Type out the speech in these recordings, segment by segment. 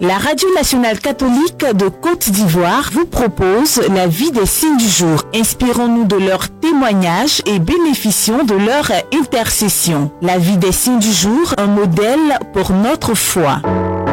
La Radio nationale catholique de Côte d'Ivoire vous propose la vie des signes du jour. Inspirons-nous de leurs témoignages et bénéficions de leur intercession. La vie des signes du jour, un modèle pour notre foi.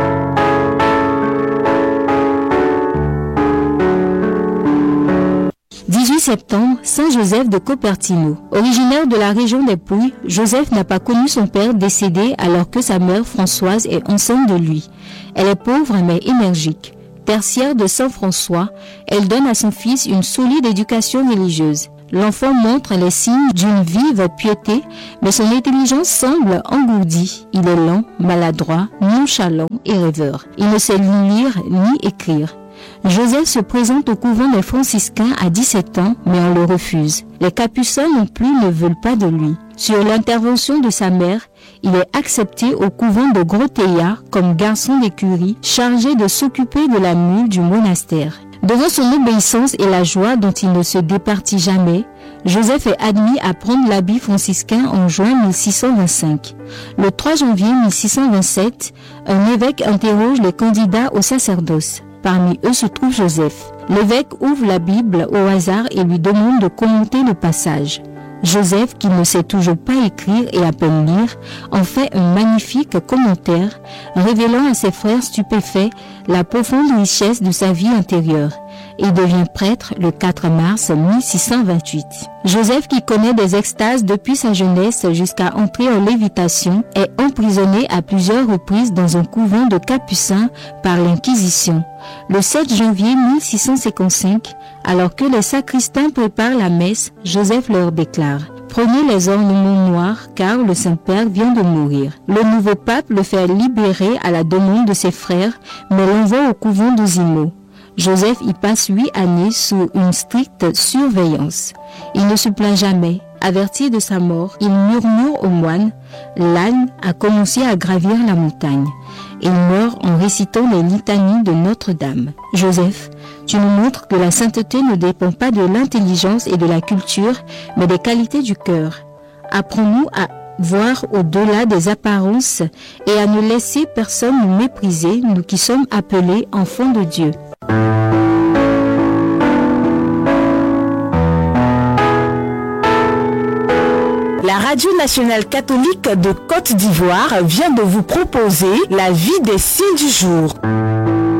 « 18 septembre, Saint Joseph de Cupertino. Originaire de la région des Pouilles, Joseph n'a pas connu son père décédé alors que sa mère Françoise est enceinte de lui. Elle est pauvre mais énergique. Tertiaire de Saint François, elle donne à son fils une solide éducation religieuse. L'enfant montre les signes d'une vive piété, mais son intelligence semble engourdie. Il est lent, maladroit, nonchalant et rêveur. Il ne sait ni lire ni écrire. Joseph se présente au couvent des franciscains à 17 ans, mais on le refuse. Les capucins non plus ne veulent pas de lui. Sur l'intervention de sa mère, il est accepté au couvent de Groteia comme garçon d'écurie chargé de s'occuper de la mule du monastère. Devant son obéissance et la joie dont il ne se départit jamais, Joseph est admis à prendre l'habit franciscain en juin 1625. Le 3 janvier 1627, un évêque interroge les candidats au sacerdoce. Parmi eux se trouve Joseph. L'évêque ouvre la Bible au hasard et lui demande de commenter le passage. Joseph, qui ne sait toujours pas écrire et à peine lire, en fait un magnifique commentaire, révélant à ses frères stupéfaits la profonde richesse de sa vie intérieure. Il devient prêtre le 4 mars 1628. Joseph, qui connaît des extases depuis sa jeunesse jusqu'à entrer en lévitation, est emprisonné à plusieurs reprises dans un couvent de capucins par l'Inquisition. Le 7 janvier 1655, alors que les sacristains préparent la messe, Joseph leur déclare: « Prenez les ornements noirs, car le Saint-Père vient de mourir. » Le nouveau pape le fait libérer à la demande de ses frères, mais l'envoie au couvent de Zimo. Joseph y passe 8 années sous une stricte surveillance. Il ne se plaint jamais. Averti de sa mort, il murmure aux moines: « L'âne a commencé à gravir la montagne. » Il meurt en récitant les litanies de Notre-Dame. Joseph, tu nous montres que la sainteté ne dépend pas de l'intelligence et de la culture, mais des qualités du cœur. Apprends-nous à voir au-delà des apparences et à ne laisser personne nous mépriser, nous qui sommes appelés enfants de Dieu. La Radio nationale catholique de Côte d'Ivoire vient de vous proposer la vie des signes du jour.